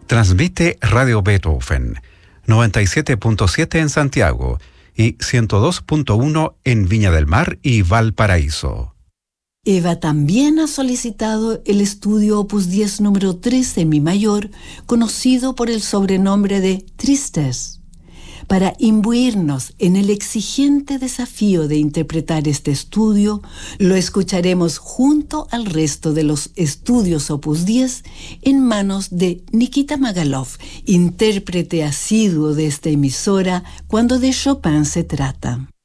Transmite Radio Beethoven, 97.7 en Santiago y 102.1 en Viña del Mar y Valparaíso. Eva también ha solicitado el estudio Opus 10 número 3 en Mi mayor, conocido por el sobrenombre de Tristes. Para imbuirnos en el exigente desafío de interpretar este estudio, lo escucharemos junto al resto de los estudios Opus 10 en manos de Nikita Magalov, intérprete asiduo de esta emisora cuando de Chopin se trata.